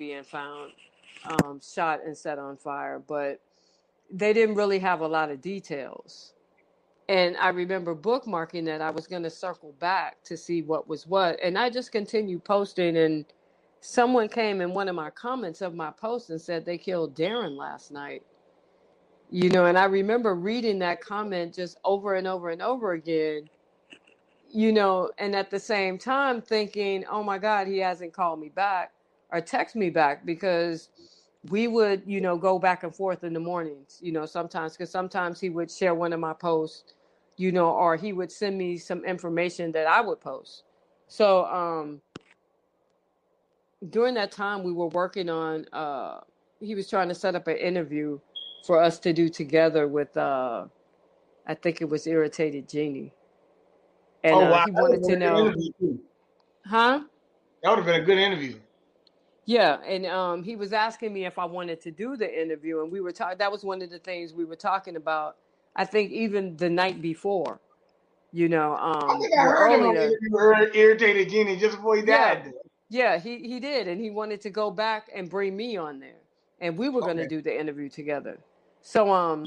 being found shot and set on fire, but they didn't really have a lot of details. And I remember bookmarking that I was going to circle back to see what was what. And I just continued posting. And someone came in one of my comments of my post and said they killed Darren last night. And I remember reading that comment just over and over and over again, and at the same time thinking, oh my God, he hasn't called me back or text me back, because we would, go back and forth in the mornings, sometimes, because sometimes he would share one of my posts, or he would send me some information that I would post. So during that time we were working on, he was trying to set up an interview for us to do together with, I think it was Irritated Genie. And wow. He wanted to know. Huh? That would have been a good interview. Yeah, and he was asking me if I wanted to do the interview, and we were talking. That was one of the things we were talking about. I think even the night before, I think I heard him on the interview, Irritated Genie, just before he died. Yeah, he did, and he wanted to go back and bring me on there, and we were going to do the interview together. So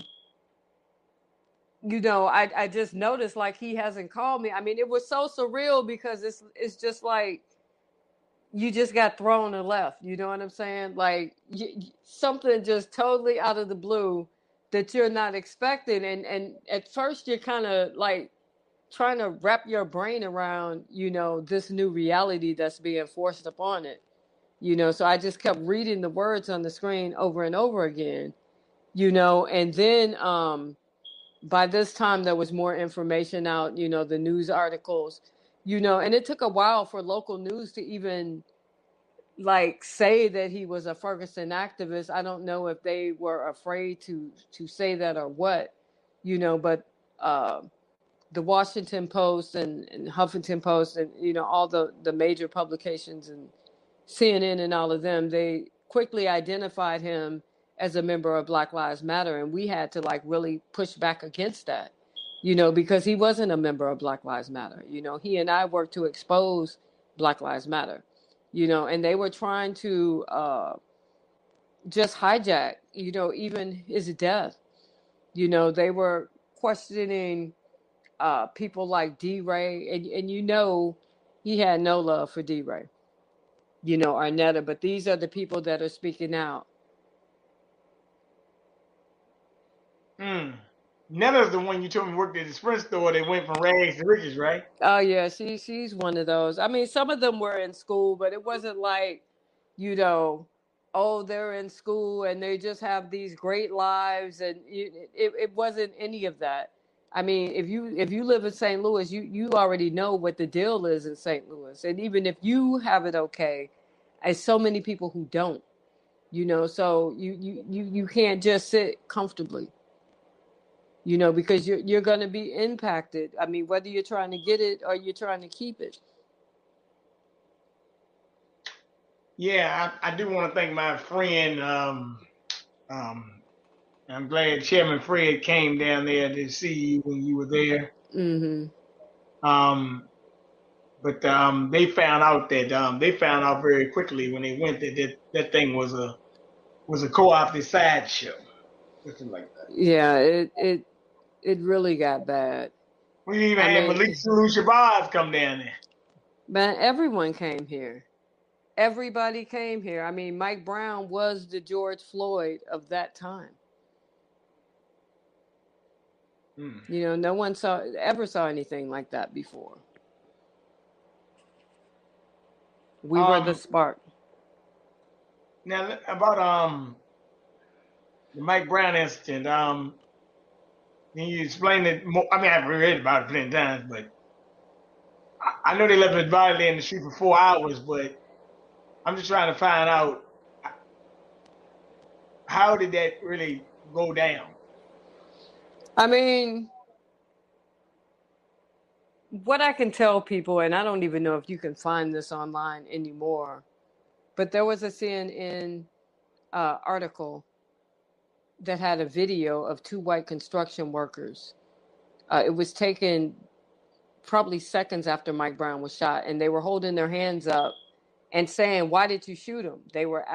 I just noticed, like, he hasn't called me. I mean, it was so surreal because it's just like you just got thrown and left. You know what I'm saying? Like something just totally out of the blue that you're not expecting. And at first you're kind of like trying to wrap your brain around, this new reality that's being forced upon it. So I just kept reading the words on the screen over and over again, and then by this time there was more information out, the news articles, and it took a while for local news to even like say that he was a Ferguson activist. I don't know if they were afraid to say that or what, but the Washington Post and Huffington Post and, all the major publications and CNN and all of them, they quickly identified him as a member of Black Lives Matter. And we had to like really push back against that, because he wasn't a member of Black Lives Matter. He and I worked to expose Black Lives Matter, and they were trying to just hijack, even his death. They were questioning people like D-Ray, and he had no love for D-Ray, Arnetta, but these are the people that are speaking out. Netta's the one you told me worked at the Sprint store. They went from rags to riches, right? Oh yeah, she's one of those. I mean, some of them were in school, but it wasn't like, oh, they're in school and they just have these great lives, and it wasn't any of that. I mean, if you live in St. Louis, you already know what the deal is in St. Louis, and even if you have it okay, as so many people who don't, so you can't just sit comfortably. Because you're going to be impacted. I mean, whether you're trying to get it or you're trying to keep it. Yeah, I do want to thank my friend. I'm glad Chairman Fred came down there to see you when you were there. Mm-hmm. But they found out very quickly when they went that thing was a co-opted sideshow, something like that. Yeah, it really got bad. We even had Malik Shabazz come down there. Man, everyone came here. Everybody came here. I mean, Mike Brown was the George Floyd of that time. No one ever saw anything like that before. We were the spark. Now about the Mike Brown incident, can you explain it more? I mean, I've read about it plenty of times, but I know they left his body there in the street for 4 hours, but I'm just trying to find out, how did that really go down? I mean, what I can tell people, and I don't even know if you can find this online anymore, but there was a CNN article that had a video of 2 white construction workers. It was taken probably seconds after Mike Brown was shot, and they were holding their hands up and saying, "Why did you shoot him?" They were